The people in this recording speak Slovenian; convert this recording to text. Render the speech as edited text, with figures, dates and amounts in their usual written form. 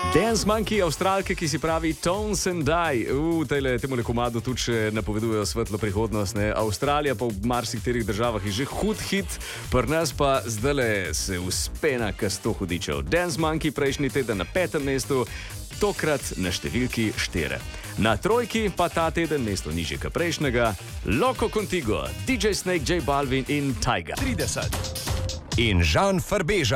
Dance Monkey, Avstralke, ki si pravi Tones and Die. Temu komadu tudi še napovedujejo svetlo prihodnost. Ne? Avstralija pa v marsikaterih državah je že hud hit, pri nas pa zdaj se uspena kasto hudičev. Dance Monkey prejšnji teden na 5. mestu, tokrat na številki 4. Na trojki pa ta teden mesto nižje kot prejšnjega, Loco Contigo, DJ Snake, J Balvin in Tyga. 30. In Žan Farbeža.